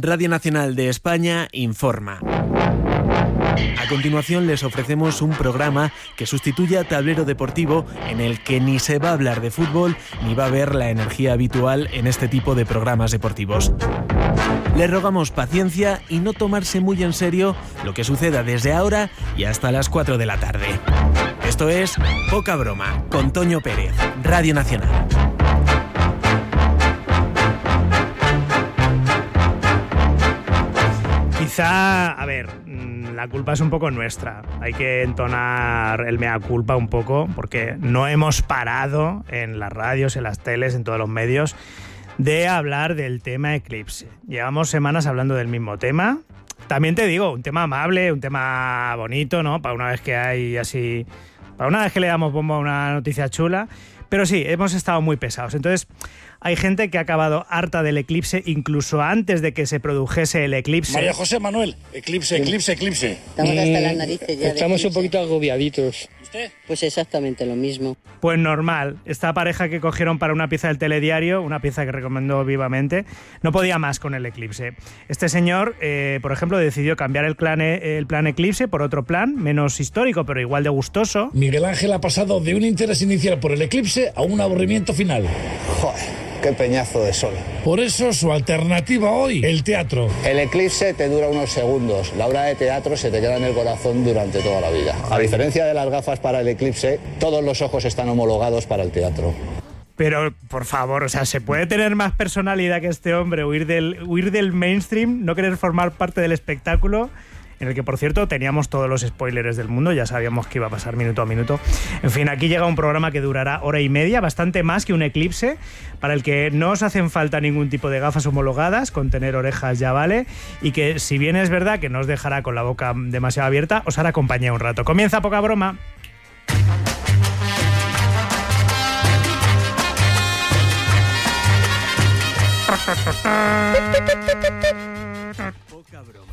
Radio Nacional de España informa. A continuación les ofrecemos un programa que sustituye a Tablero Deportivo, en el que ni se va a hablar de fútbol ni va a haber la energía habitual en este tipo de programas deportivos. Les rogamos paciencia y no tomarse muy en serio lo que suceda desde ahora y hasta las 4 de la tarde. Esto es Poca Broma, con Toño Pérez, Radio Nacional. Quizá, a ver, la culpa es un poco nuestra. Hay que entonar el mea culpa un poco, porque no hemos parado en las radios, en las teles, en todos los medios, de hablar del tema Eclipse. Llevamos semanas hablando del mismo tema. También te digo, un tema amable, un tema bonito, ¿no? Para una vez que hay así... Para una vez que le damos bombo a una noticia chula. Pero sí, hemos estado muy pesados. Entonces, hay gente que ha acabado harta del eclipse incluso antes de que se produjese el eclipse. María José Manuel, eclipse. Estamos hasta las narices ya. Estamos un poquito agobiaditos. ¿Usted? Pues exactamente lo mismo. Pues normal, esta pareja que cogieron para una pieza del telediario, una pieza que recomendó vivamente, no podía más con el eclipse. Este señor, por ejemplo, decidió cambiar el plan eclipse por otro plan, menos histórico, pero igual de gustoso. Miguel Ángel ha pasado de un interés inicial por el eclipse a un aburrimiento final. Joder, qué peñazo de sol. Por eso su alternativa hoy, el teatro. El eclipse te dura unos segundos. La obra de teatro se te queda en el corazón durante toda la vida. A diferencia de las gafas para el eclipse, todos los ojos están homologados para el teatro. Pero, por favor, o sea, ¿se puede tener más personalidad que este hombre? Huir del mainstream, no querer formar parte del espectáculo, en el que, por cierto, teníamos todos los spoilers del mundo, ya sabíamos que iba a pasar minuto a minuto. En fin, aquí llega un programa que durará hora y media, bastante más que un eclipse, para el que no os hacen falta ningún tipo de gafas homologadas, con tener orejas ya vale, y que, si bien es verdad que no os dejará con la boca demasiado abierta, os hará compañía un rato. Comienza Poca Broma. Poca Broma.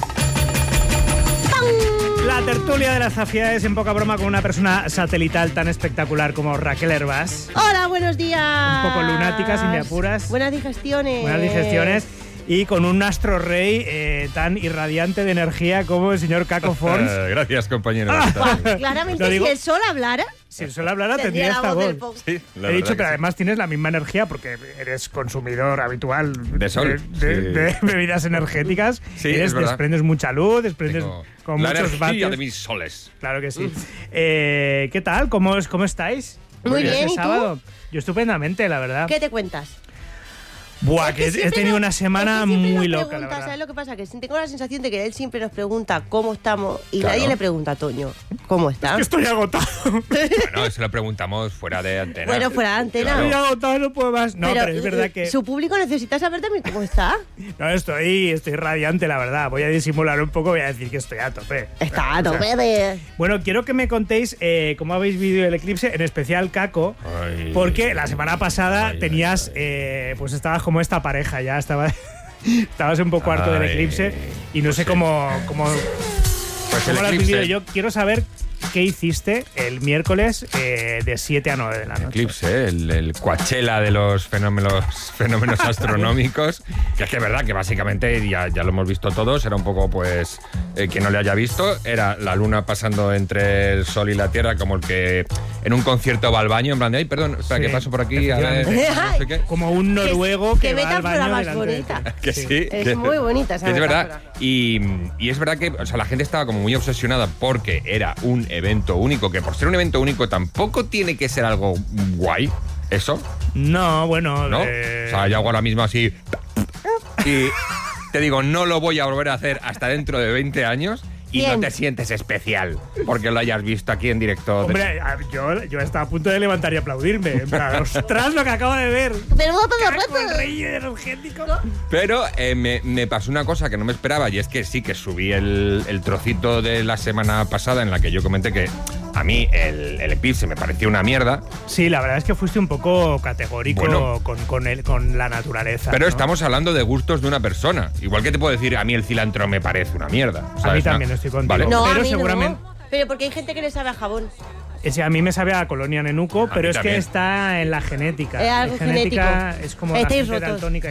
La tertulia de las zafidades en Poca Broma con una persona satelital tan espectacular como Raquel Hervás. Hola, buenos días. Un poco lunática, si me apuras. Buenas digestiones. Buenas digestiones. Y con un astro rey tan irradiante de energía como el señor Caco Fons. Gracias, compañero. Claramente, si el sol hablara... Si el sol hablara, tendría esta voz. Sí, he dicho, pero además tienes la misma energía porque eres consumidor habitual de sol, de bebidas energéticas. Sí, desprendes mucha luz, desprendes con la muchos energía vatios de mis soles. Claro que sí. ¿Qué tal? ¿Cómo estáis? Muy bien, ¿y sábado? Yo estupendamente, la verdad. ¿Qué te cuentas? Buah, que he tenido una semana muy loca, la verdad. ¿Sabes lo que pasa? Que tengo la sensación de que él siempre nos pregunta cómo estamos y nadie le pregunta a Toño cómo está. Es que estoy agotado. Bueno, se lo preguntamos fuera de antena. Bueno, fuera de antena. Estoy agotado, no puedo más. No, pero es verdad que... Su público necesita saber también cómo está. No, estoy radiante, la verdad. Voy a disimular un poco, voy a decir que estoy a tope. Está a tope de... Bueno, quiero que me contéis cómo habéis vivido el eclipse, en especial Caco, porque la semana pasada tenías... pues estabas como esta pareja, ya estabas un poco harto del eclipse y no sé cómo lo has vivido. Yo quiero saber qué hiciste el miércoles de 7 a 9 de la noche. El eclipse, el Coachella de los fenómenos astronómicos, que es que es verdad que básicamente ya lo hemos visto todos, era un poco pues quien no le haya visto, era la luna pasando entre el sol y la tierra como el que en un concierto va al baño, en plan de, ay, perdón, espera, que paso por aquí a ver, no sé qué. Como un noruego que va al baño más bonita. Que sí. Es muy bonita esa metáfora. Es verdad. Y es verdad que, o sea, la gente estaba como muy obsesionada porque era un evento único, que por ser un evento único tampoco tiene que ser algo guay, ¿eso? No, bueno... ¿No? O sea, yo hago ahora mismo así... Y te digo, no lo voy a volver a hacer hasta dentro de 20 años... Y no te sientes especial porque lo hayas visto aquí en directo. Hombre, yo estaba a punto de levantar y aplaudirme. En plan, ¡ostras, lo que acabo de ver! ¡Pero no todo el rato! ¡El rey energético! Pero me pasó una cosa que no me esperaba, y es que sí que subí el trocito de la semana pasada en la que yo comenté que a mí el eclipse me parecía una mierda. Sí, la verdad es que fuiste un poco categórico con la naturaleza. Pero ¿no? estamos hablando de gustos de una persona. Igual que te puedo decir, a mí el cilantro me parece una mierda. ¿Sabes? A mí también estoy contigo. ¿Vale? No, pero a mí seguramente... no. Pero porque hay gente que le sabe a jabón. A mí me sabe a colonia Nenuco, pero es también. que está en la genética. Es algo la genética genético. es como la Estáis gente rotos. daltónica.